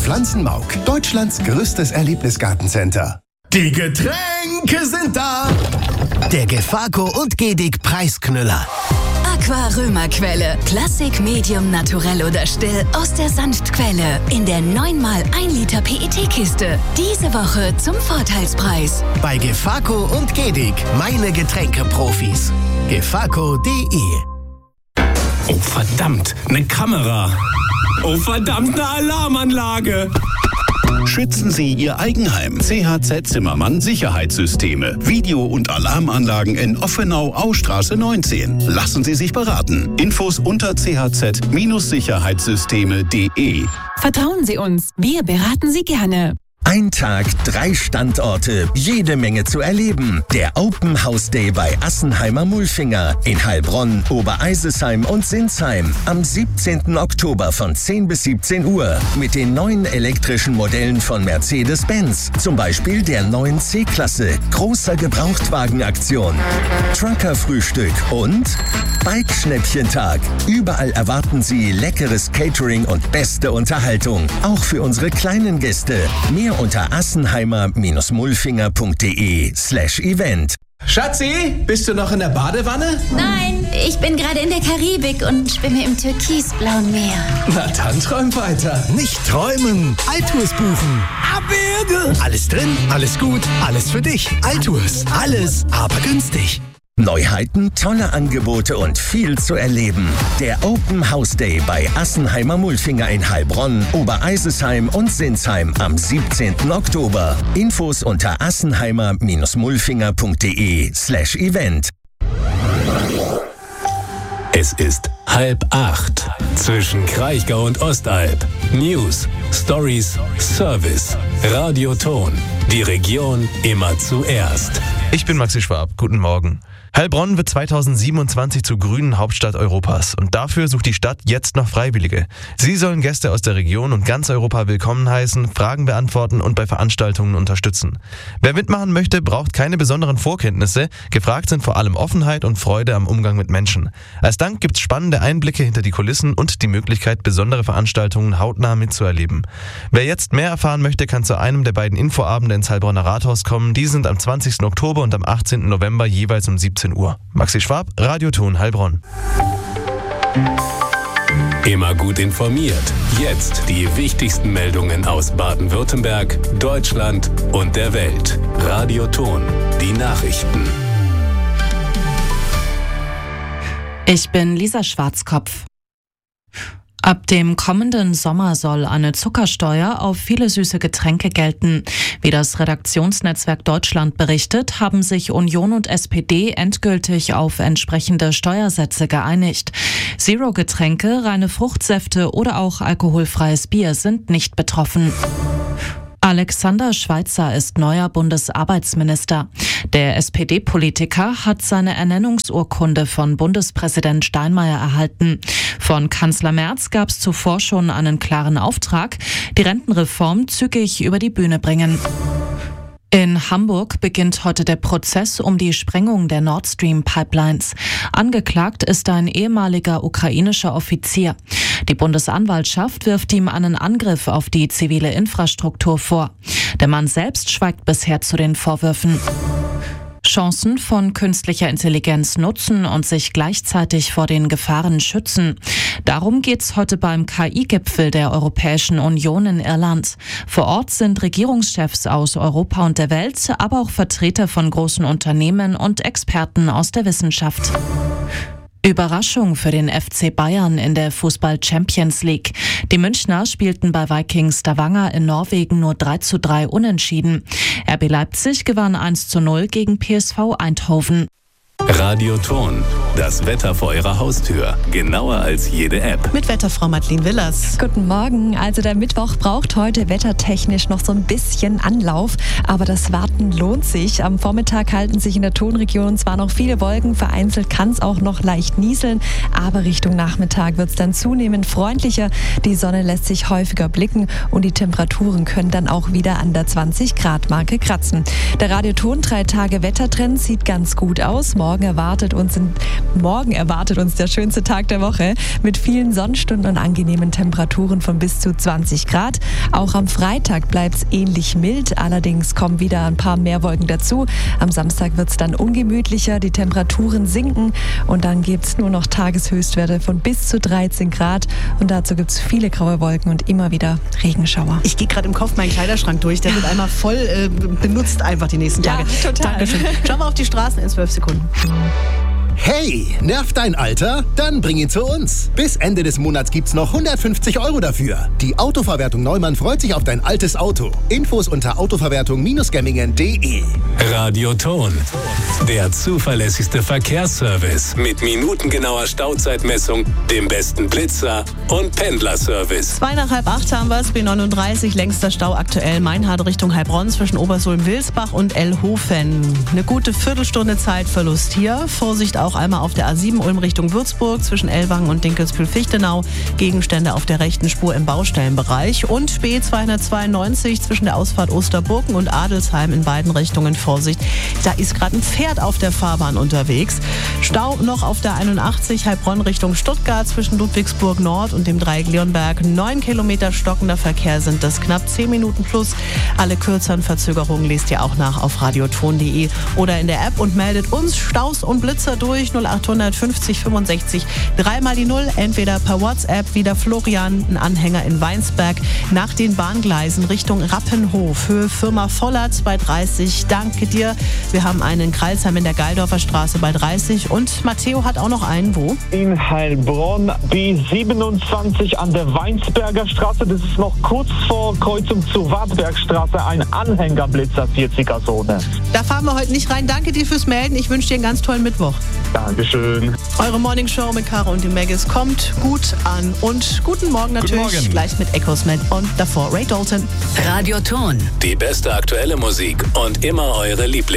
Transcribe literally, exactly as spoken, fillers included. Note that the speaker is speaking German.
Pflanzenmauk, Deutschlands größtes Erlebnisgartencenter. Die Getränke sind da. Der Gefaco und Gedig Preisknüller. Aqua Römer Quelle. Klassik, Medium, Naturell oder Still aus der Sanftquelle. In der neun mal ein Liter P E T-Kiste. Diese Woche zum Vorteilspreis. Bei Gefaco und Gedig. Meine Getränkeprofis. gefaco punkt de. Oh verdammt, eine Kamera. Oh verdammt, eine Alarmanlage. Schützen Sie Ihr Eigenheim. C H Z Zimmermann Sicherheitssysteme. Video- und Alarmanlagen in Offenau, Austraße neunzehn. Lassen Sie sich beraten. Infos unter c h z sicherheitssysteme punkt de. Vertrauen Sie uns. Wir beraten Sie gerne. Ein Tag, drei Standorte, jede Menge zu erleben. Der Open House Day bei Assenheimer Mulfinger in Heilbronn, Obereisesheim und Sinsheim am siebzehnten Oktober von zehn bis siebzehn Uhr mit den neuen elektrischen Modellen von Mercedes-Benz, zum Beispiel der neuen C-Klasse, großer Gebrauchtwagenaktion, Trucker-Frühstück und Bike-Schnäppchentag. Überall erwarten Sie leckeres Catering und beste Unterhaltung, auch für unsere kleinen Gäste. Mehr unter assenheimer-mulfinger punkt de slash event. Schatzi, bist du noch in der Badewanne? Nein, ich bin gerade in der Karibik und schwimme im türkisblauen Meer. Na dann träum weiter. Nicht träumen, Altours buchen. Abberge! Alles drin, alles gut, alles für dich. Altours, alles, aber günstig. Neuheiten, tolle Angebote und viel zu erleben. Der Open House Day bei Assenheimer Mulfinger in Heilbronn, Obereisesheim und Sinsheim am siebzehnten Oktober. Infos unter assenheimer-mulfinger punkt de slash event. Es ist halb acht. Zwischen Kraichgau und Ostalb. News, Stories, Service. Radioton. Die Region immer zuerst. Ich bin Maxi Schwab. Guten Morgen. Heilbronn wird zweitausendsiebenundzwanzig zur grünen Hauptstadt Europas und dafür sucht die Stadt jetzt noch Freiwillige. Sie sollen Gäste aus der Region und ganz Europa willkommen heißen, Fragen beantworten und bei Veranstaltungen unterstützen. Wer mitmachen möchte, braucht keine besonderen Vorkenntnisse. Gefragt sind vor allem Offenheit und Freude am Umgang mit Menschen. Als Dank gibt's spannende Einblicke hinter die Kulissen und die Möglichkeit, besondere Veranstaltungen hautnah mitzuerleben. Wer jetzt mehr erfahren möchte, kann zu einem der beiden Infoabende ins Heilbronner Rathaus kommen. Die sind am zwanzigsten Oktober und am achtzehnten November jeweils um siebzehn Uhr. Maxi Schwab, Radioton Heilbronn. Immer gut informiert. Jetzt die wichtigsten Meldungen aus Baden-Württemberg, Deutschland und der Welt. Radioton, die Nachrichten. Ich bin Lisa Schwarzkopf. Ab dem kommenden Sommer soll eine Zuckersteuer auf viele süße Getränke gelten. Wie das Redaktionsnetzwerk Deutschland berichtet, haben sich Union und S P D endgültig auf entsprechende Steuersätze geeinigt. Zero-Getränke, reine Fruchtsäfte oder auch alkoholfreies Bier sind nicht betroffen. Alexander Schweitzer ist neuer Bundesarbeitsminister. Der S P D-Politiker hat seine Ernennungsurkunde von Bundespräsident Steinmeier erhalten. Von Kanzler Merz gab es zuvor schon einen klaren Auftrag, die Rentenreform zügig über die Bühne bringen. In Hamburg beginnt heute der Prozess um die Sprengung der Nord Stream Pipelines. Angeklagt ist ein ehemaliger ukrainischer Offizier. Die Bundesanwaltschaft wirft ihm einen Angriff auf die zivile Infrastruktur vor. Der Mann selbst schweigt bisher zu den Vorwürfen. Chancen von künstlicher Intelligenz nutzen und sich gleichzeitig vor den Gefahren schützen. Darum geht's heute beim K I-Gipfel der Europäischen Union in Irland. Vor Ort sind Regierungschefs aus Europa und der Welt, aber auch Vertreter von großen Unternehmen und Experten aus der Wissenschaft. Überraschung für den F C Bayern in der Fußball-Champions League. Die Münchner spielten bei Viking Stavanger in Norwegen nur drei zu drei unentschieden. R B Leipzig gewann eins zu null gegen P S V Eindhoven. Radioton, das Wetter vor Ihrer Haustür. Genauer als jede App. Mit Wetterfrau Madeleine Willers. Guten Morgen. Also der Mittwoch braucht heute wettertechnisch noch so ein bisschen Anlauf. Aber das Warten lohnt sich. Am Vormittag halten sich in der Tonregion zwar noch viele Wolken. Vereinzelt kann es auch noch leicht nieseln. Aber Richtung Nachmittag wird es dann zunehmend freundlicher. Die Sonne lässt sich häufiger blicken. Und die Temperaturen können dann auch wieder an der zwanzig Grad Marke kratzen. Der Radioton drei Tage Wettertrend sieht ganz gut aus. Morgen Morgen erwartet uns, in, morgen erwartet uns der schönste Tag der Woche mit vielen Sonnenstunden und angenehmen Temperaturen von bis zu zwanzig Grad. Auch am Freitag bleibt es ähnlich mild, allerdings kommen wieder ein paar mehr Wolken dazu. Am Samstag wird es dann ungemütlicher, die Temperaturen sinken und dann gibt es nur noch Tageshöchstwerte von bis zu dreizehn Grad und dazu gibt es viele graue Wolken und immer wieder Regenschauer. Ich gehe gerade im Kopf meinen Kleiderschrank durch, der wird einmal voll äh, benutzt einfach die nächsten Tage. Ja, total. Dankeschön. Schauen wir auf die Straßen in zwölf Sekunden. Hey, nervt dein Alter? Dann bring ihn zu uns. Bis Ende des Monats gibt's noch hundertfünfzig Euro dafür. Die Autoverwertung Neumann freut sich auf dein altes Auto. Infos unter autoverwertung Gemmingen punkt de. Radioton, der zuverlässigste Verkehrsservice mit minutengenauer Stauzeitmessung, dem besten Blitzer und Pendlerservice. Zwei nach halb acht haben wir es, B neununddreißig, längster Stau aktuell Meinhard Richtung Heilbronn zwischen Obersulm-Wilsbach und Elhofen. Eine gute Viertelstunde Zeitverlust hier. Vorsicht auch einmal auf der A sieben Ulm Richtung Würzburg zwischen Ellwangen und Dinkelsbühl-Fichtenau. Gegenstände auf der rechten Spur im Baustellenbereich. Und B zweihundertzweiundneunzig zwischen der Ausfahrt Osterburken und Adelsheim in beiden Richtungen. Vorsicht, da ist gerade ein Pferd auf der Fahrbahn unterwegs. Stau noch auf der einundachtzig Heilbronn Richtung Stuttgart zwischen Ludwigsburg Nord und dem Dreieck Leonberg. Neun Kilometer stockender Verkehr sind das, knapp zehn Minuten plus. Alle kürzeren Verzögerungen lest ihr auch nach auf radioton punkt de oder in der App und meldet uns Staus und Blitzer durch null acht fünfzig fünfundsechzig dreimal die Null, entweder per WhatsApp wie der Florian, ein Anhänger in Weinsberg, nach den Bahngleisen Richtung Rappenhof, Höhe Firma Vollerts bei dreißig. Danke dir. Wir haben einen in Kreilsheim in der Geildorfer Straße bei dreißig und Matteo hat auch noch einen, wo? In Heilbronn, B siebenundzwanzig an der Weinsberger Straße. Das ist noch kurz vor Kreuzung zur Wartbergstraße, ein Anhängerblitzer vierziger Zone. Da fahren wir heute nicht rein. Danke dir fürs Melden. Ich wünsche dir einen ganz tollen Mittwoch. Dankeschön. Eure Morning Show mit Caro und dem Maggis kommt gut an. Und guten Morgen natürlich. Guten Morgen. Gleich mit Echoes Med und davor Ray Dalton. Radioton. Die beste aktuelle Musik und immer eure Lieblings